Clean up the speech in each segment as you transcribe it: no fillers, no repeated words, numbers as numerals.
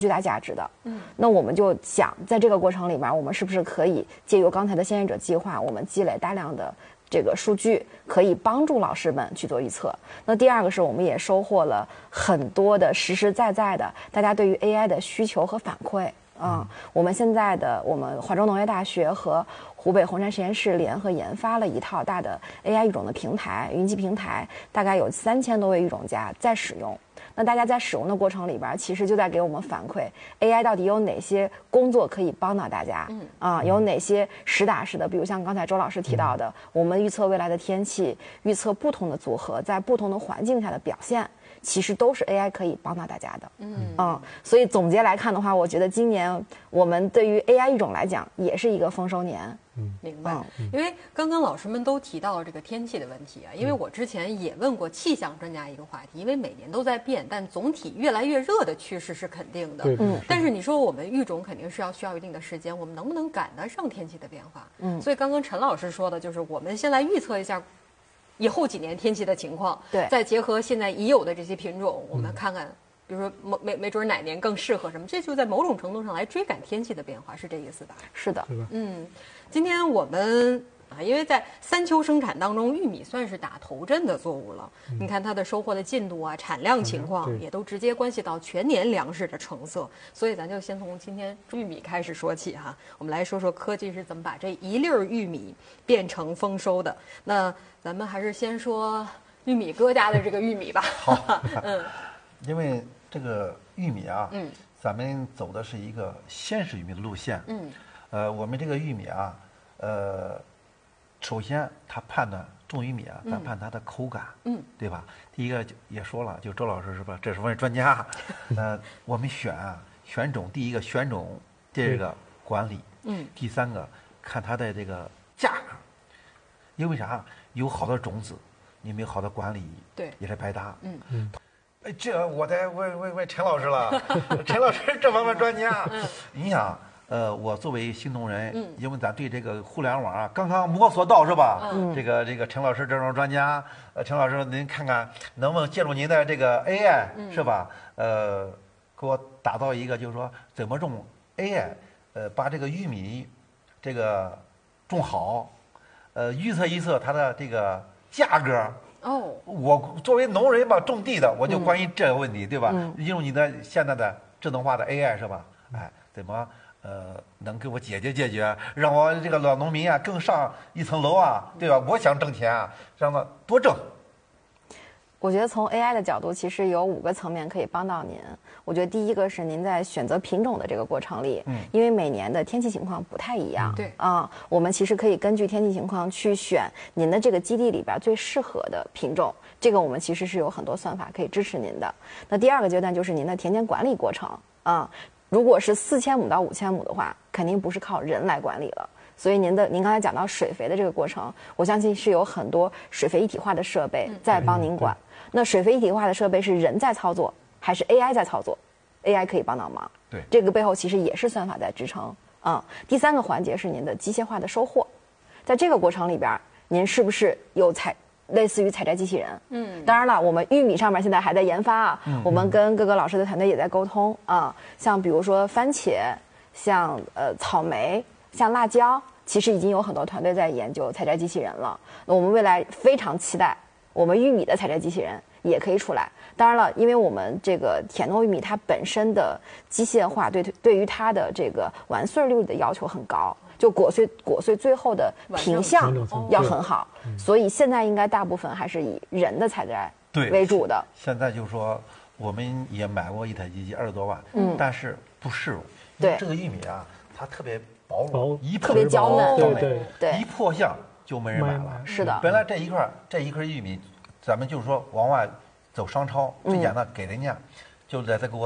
巨大价值的。那我们就想在这个过程里面，我们是不是可以借由刚才的先行者计划，我们积累大量的这个数据，可以帮助老师们去做预测。那第二个是我们也收获了很多的实实在在的大家对于 AI 的需求和反馈。我们现在的华中农业大学和湖北红杉实验室联合研发了一套大的 AI 育种的平台，云集平台，大概有3000多位育种家在使用。那大家在使用的过程里边，其实就在给我们反馈 AI 到底有哪些工作可以帮到大家。有哪些实打实的，比如像刚才周老师提到的，我们预测未来的天气，预测不同的组合在不同的环境下的表现，其实都是 AI 可以帮到大家的。所以总结来看的话，我觉得今年我们对于 AI 育种来讲也是一个丰收年。 明白。因为刚刚老师们都提到了这个天气的问题啊，因为我之前也问过气象专家一个话题，因为每年都在变，但总体越来越热的趋势是肯定的。但是你说我们育种肯定是需要一定的时间，我们能不能赶得上天气的变化？所以刚刚陈老师说的就是我们先来预测一下以后几年天气的情况， 对， 再结合现在已有的这些品种，我们看看比如说没准哪年更适合什么，这就在某种程度上来追赶天气的变化，是这意思吧？ 是的。 今天我们因为在3秋生产当中，玉米算是打头阵的作物了。你看它的收获的进度啊、产量情况，也都直接关系到全年粮食的成色。所以咱就先从今天玉米开始说起哈，我们来说说科技是怎么把这一粒玉米变成丰收的。那咱们还是先说玉米哥家的这个玉米吧。 好，因为这个玉米啊，咱们走的是一个鲜食玉米的路线。我们这个玉米啊，首先它判断种玉米啊，咱判它的口感，对吧？第一个也说了，就周老师是吧？这是我们专家。我们选种，第一个选种，第二个管理，第三个看它的这个价格，因为啥？有好的种子，你没有好的管理， 对， 也是白搭。这我得问陈老师了，陈老师这方面专家。你想。我作为新农人，因为咱对这个互联网啊刚刚摸索到是吧？这个陈老师这种专家，陈老师您看看能不能借助您的这个 AI 是吧？给我打造一个就是说怎么种 AI，把这个玉米这个种好，预测它的这个价格。我作为农人吧，种地的，我就关于这个问题，对吧？用你的现在的智能化的 AI 是吧？怎么？能给我解决，让我这个老农民啊更上一层楼啊，对吧？我想挣钱啊，让他多挣。 我觉得从 AI 的角度，其实有5个层面可以帮到您。我觉得第一个是您在选择品种的这个过程里，因为每年的天气情况不太一样， 对我们其实可以根据天气情况去选您的这个基地里边最适合的品种。这个我们其实是有很多算法可以支持您的。那第2个阶段就是您的田间管理过程如果是4000亩到5000亩的话，肯定不是靠人来管理了。所以您刚才讲到水肥的这个过程，我相信是有很多水肥一体化的设备在帮您管。那水肥一体化的设备是人在操作还是 AI 在操作 ？AI 可以帮到忙。 对， 这个背后其实也是算法在支撑。第3个环节是您的机械化的收获，在这个过程里边，您是不是有类似于采摘机器人？当然了，我们玉米上面现在还在研发啊，我们跟各个老师的团队也在沟通像比如说番茄，像草莓，像辣椒，其实已经有很多团队在研究采摘机器人了。那我们未来非常期待我们玉米的采摘机器人也可以出来。当然了，因为我们这个田糯玉米它本身的机械化对于它的这个完穗率的要求很高。就果穗最后的品相要很好，所以现在应该大部分还是以人的采摘为主的。 现在就是说，我们也买过一台机器，20多万，但是不适用。 对， 这个玉米啊，它特别薄弱， 特别娇嫩， 对，一破相就没人买了。 是的， 本来这一颗玉米，咱们就是说往外走商超，最简单给人家，就再给我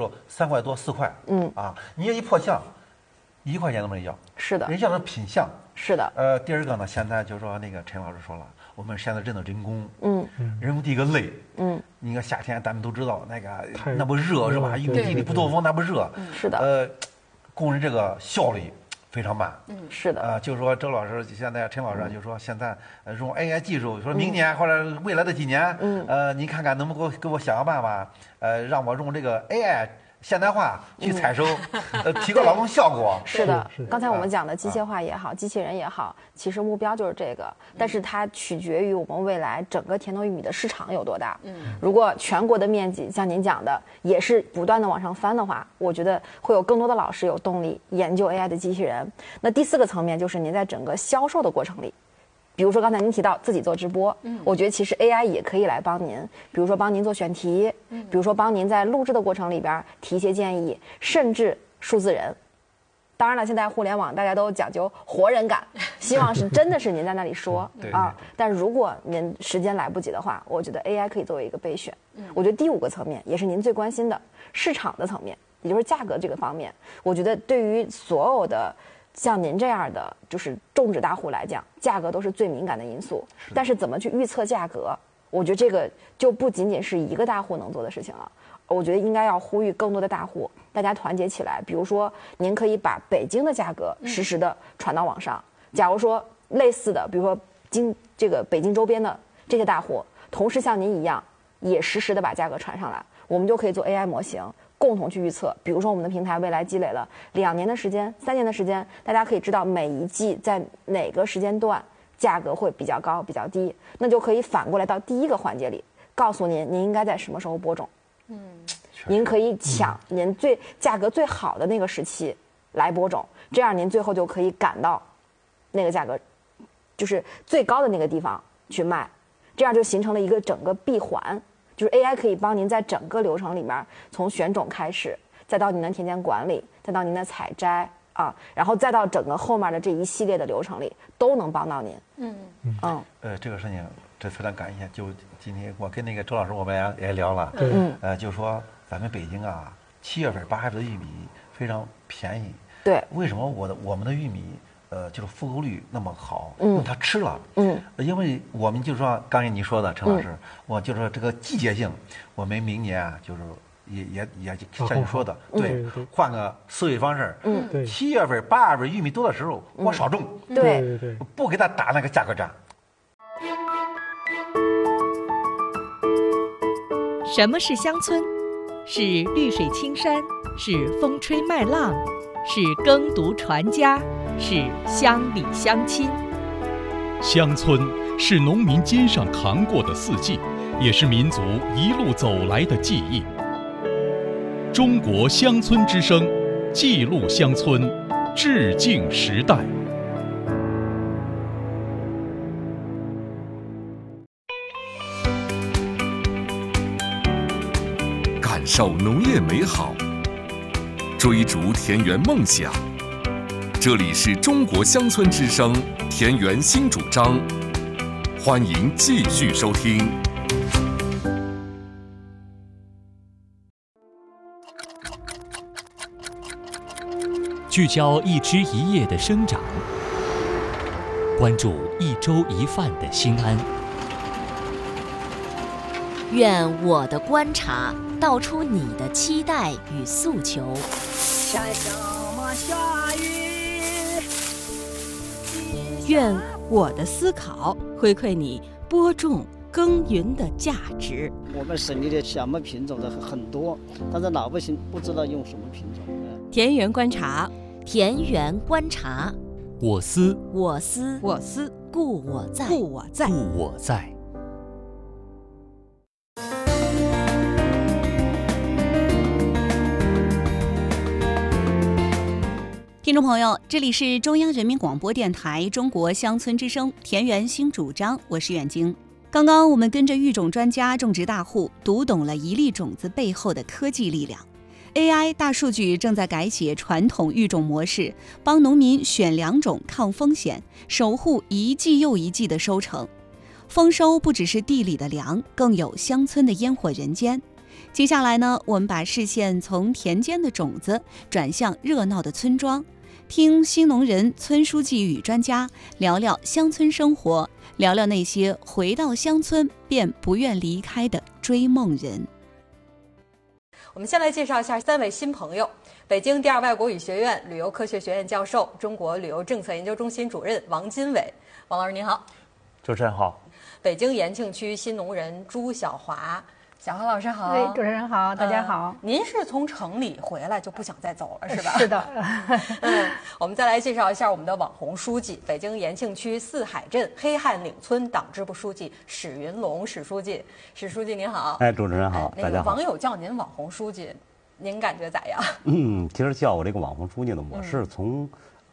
3块多4块，你这一破相。1块钱都没要， 是的， 人家的品相是的。 第2个呢，现在就是说那个陈老师说了，我们现在真的人工，人工第一个累，你看夏天咱们都知道那不热是吧？玉米地里不透风那不热， 是的。 工人这个效率非常慢， 是的。 就是说周老师现在陈老师就说现在用 AI 技术，说明年或者未来的几年，您看看能不能给我想个办法，让我用这个 AI 现代化去采收，提高劳动效果。 是的，刚才我们讲的机械化也好，机器人也好，其实目标就是这个，但是它取决于我们未来整个田农玉米的市场有多大。如果全国的面积像您讲的也是不断的往上翻的话，我觉得会有更多的老师有动力研究 AI 的机器人。那第4个层面就是您在整个销售的过程里。比如说刚才您提到自己做直播，我觉得其实 AI 也可以来帮您，比如说帮您做选题，比如说帮您在录制的过程里边提一些建议，甚至数字人。当然了，现在互联网大家都讲究活人感，希望是真的是您在那里说啊。但如果您时间来不及的话，我觉得 AI 可以作为一个备选。我觉得第5个层面也是您最关心的市场的层面，也就是价格这个方面。我觉得对于所有的像您这样的就是种植大户来讲，价格都是最敏感的因素。但是怎么去预测价格，我觉得这个就不仅仅是一个大户能做的事情了。我觉得应该要呼吁更多的大户，大家团结起来。比如说，您可以把北京的价格实时的传到网上。假如说类似的，比如说这个北京周边的这些大户，同时像您一样，也实时的把价格传上来，我们就可以做 AI 模型。共同去预测，比如说我们的平台未来积累了2年的时间、3年的时间，大家可以知道每一季在哪个时间段价格会比较高、比较低，那就可以反过来到第1个环节里告诉您应该在什么时候播种。您可以抢您价格最好的那个时期来播种，这样您最后就可以赶到那个价格就是最高的那个地方去卖，这样就形成了一个整个闭环。就是 AI 可以帮您在整个流程里面，从选种开始，再到您的田间管理，再到您的采摘啊，然后再到整个后面的这一系列的流程里，都能帮到您。 这个事情这非常感谢。就今天我跟那个周老师我们也聊了，就说咱们北京啊，7月份、8月份的玉米非常便宜。 对， 为什么我们的玉米？就是复购率那么好，因为它吃了，因为我们就是说，刚才你说的陈老师，我就是说这个季节性，我们明年啊，就是也像你说的，对，换个思维方式，7月份、8月份玉米多的时候，我少种， 对， 不给它打那个价格战。 什么是乡村？是绿水青山，是风吹麦浪，是耕读传家。是乡里乡亲。 乡村是农民肩上扛过的4季，也是民族一路走来的记忆。中国乡村之声，记录乡村，致敬时代。 感受农业美好，追逐田园梦想。这里是中国乡村之声田园新主张，欢迎继续收听。 聚焦一枝一叶的生长，关注一粥一饭的心安。 愿我的观察道出你的期待与诉求。下雨。 愿我的思考回馈你播种耕耘的价值。 我们省里的小麦品种的很多，但是老百姓不知道用什么品种。 田园观察， 田园观察， 我思， 故我在， 故我在。听众朋友，这里是中央人民广播电台中国乡村之声田园新主张，我是远晶。刚刚我们跟着育种专家、种植大户读懂了一粒种子背后的科技力量。AI 大数据正在改写传统育种模式，帮农民选良种、抗风险，守护一季又一季的收成。丰收不只是地里的粮，更有乡村的烟火人间。接下来呢，我们把视线从田间的种子转向热闹的村庄，听新农人、村书记与专家聊聊乡村生活，聊聊那些回到乡村便不愿离开的追梦人。 我们先来介绍一下3位新朋友：北京第二外国语学院旅游科学学院教授、中国旅游政策研究中心主任王金伟。王老师您好。 主持人好。 北京延庆区新农人朱晓华。 小何老师好， 哎，主持人好，大家好。 您是从城里回来就不想再走了是吧？ 是的。 我们再来介绍一下我们的网红书记，北京延庆区四海镇黑汉岭村党支部书记史云龙史书记。史书记您好。 哎，主持人好，大家好。 网友叫您网红书记，您感觉咋样？ 其实叫我这个网红书记呢，我是从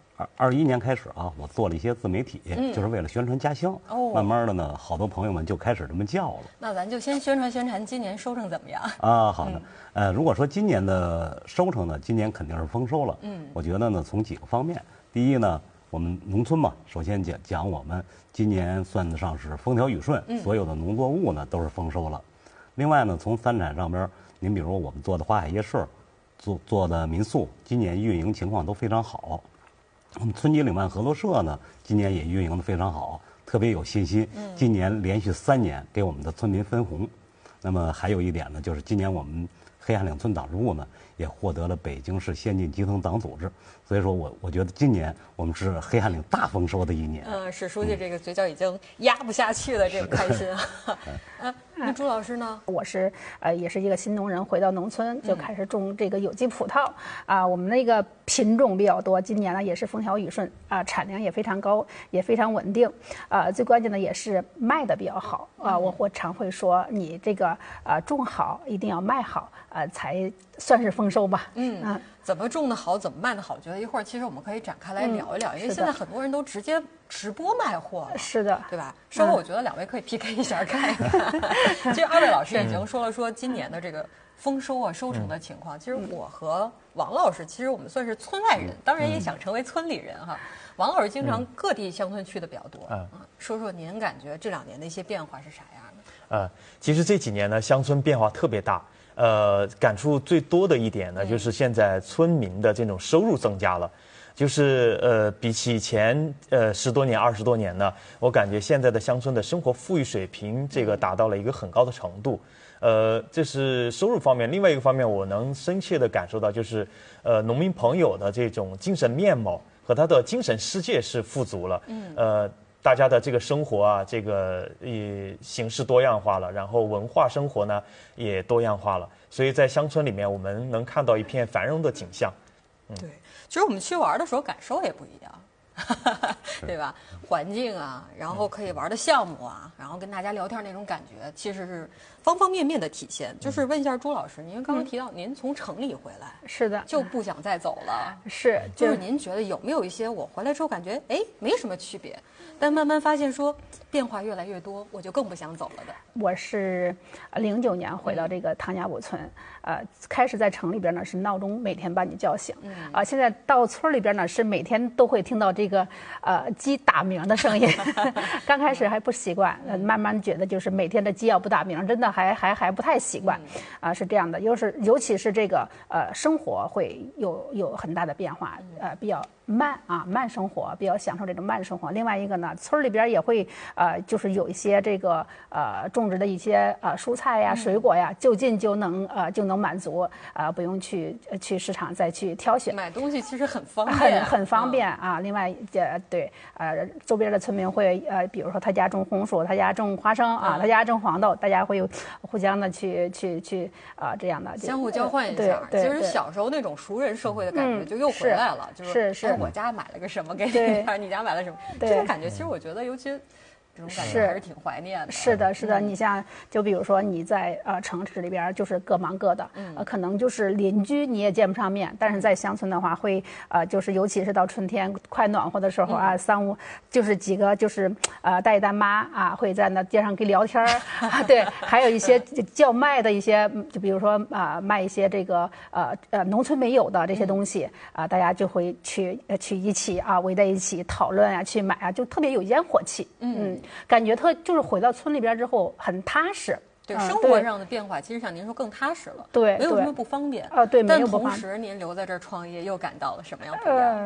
21年开始啊，我做了一些自媒体，就是为了宣传家乡。慢慢的呢，好多朋友们就开始这么叫了。 那咱就先宣传宣传，今年收成怎么样？ 好的。如果说今年的收成呢，今年肯定是丰收了。我觉得呢，从几个方面，第一呢，我们农村嘛，首先讲我们今年算得上是风调雨顺，所有的农作物呢都是丰收了。另外呢，从三产上边，您比如我们做的花海夜市，做的民宿，今年运营情况都非常好。我们村级领办合作社呢，今年也运营得非常好，特别有信心。今年连续3年给我们的村民分红。那么还有一点呢，就是今年我们黑汉岭村党支部呢，也获得了北京市先进基层党组织。所以说我觉得今年我们是黑汉岭大丰收的一年。 史书记这个嘴角已经压不下去了，这个开心啊！那朱老师呢？ 我是也是一个新农人，回到农村就开始种这个有机葡萄啊。我们那个品种比较多，今年呢也是风调雨顺啊，产量也非常高，也非常稳定啊。最关键的也是卖的比较好啊。我常会说，你这个种好一定要卖好才算是丰收吧。 怎么种的好，怎么卖的好，觉得一会儿其实我们可以展开来聊一聊，因为现在很多人都直接直播卖货了， 是的， 对吧？稍后我觉得两位可以 PK 一下看一看。其实二位老师已经说今年的这个丰收啊收成的情况。其实我和王老师，其实我们算是村外人，当然也想成为村里人哈。王老师经常各地乡村去的比较多，说说您感觉这2年的一些变化是啥样的？ 其实这几年呢，乡村变化特别大。感触最多的一点呢，就是现在村民的这种收入增加了，就是比起以前10多年、20多年呢，我感觉现在的乡村的生活富裕水平这个达到了一个很高的程度。这是收入方面。另外一个方面，我能深切的感受到，就是农民朋友的这种精神面貌和他的精神世界是富足了。大家的这个生活啊，这个形式多样化了，然后文化生活呢也多样化了，所以在乡村里面，我们能看到一片繁荣的景象。 对，其实我们去玩的时候感受也不一样。对吧？环境啊，然后可以玩的项目啊，然后跟大家聊天那种感觉，其实是方方面面的体现。就是问一下朱老师，您刚刚提到您从城里回来， 是的， 就不想再走了。就是您觉得有没有一些我回来之后感觉没什么区别，但慢慢发现说变化越来越多，我就更不想走了的。 我是09年回到这个唐家堡村，开始在城里边呢是闹钟每天把你叫醒，现在到村里边呢是每天都会听到这个鸡打鸣的声音。刚开始还不习惯，慢慢觉得就是每天的鸡要不打鸣，真的还不太习惯，是这样的。尤其是这个生活会有很大的变化，比较慢生活，比较享受这种慢生活。另外一个呢，村里边也会就是有一些这个种植的一些蔬菜呀、水果呀，就近就能满足，不用去市场再去挑选。 买东西其实很方便， 很方便啊。另外对周边的村民会比如说他家种红薯，他家种花生啊，他家种黄豆，大家会有互相的去这样的相互交换一下。其实小时候那种熟人社会的感觉就又回来了，就是我家买了个什么给你，你家买了什么，这种感觉其实我觉得尤其。这种感觉还是挺怀念的。 是的，你像就比如说你在城市里边就是各忙各的，可能就是邻居你也见不上面，但是在乡村的话会就是尤其是到春天快暖和的时候啊，3、5就是几个就是大爷大妈啊会在那街上给聊天对，还有一些叫卖的一些，就比如说卖一些这个农村没有的这些东西大家就会去一起围在一起讨论去买就特别有烟火气。感觉就是回到村里边之后很踏实。 对，生活上的变化，其实像您说更踏实了， 对， 没有什么不方便对， 但同时您留在这儿创业，又感到了什么样不一样？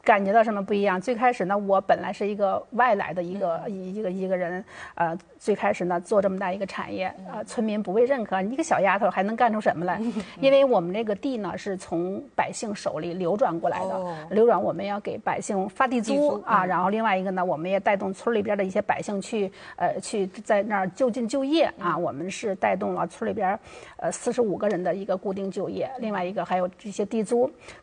感觉到什么不一样？最开始呢，我本来是一个外来的一个人，最开始呢做这么大一个产业，村民不被认可，你一个小丫头还能干出什么来？因为我们这个地呢是从百姓手里流转过来的，流转我们要给百姓发地租啊，然后另外一个呢，我们也带动村里边的一些百姓去在那儿就近就业啊，我们是带动了村里边45个人的一个固定就业，另外一个还有这些地租。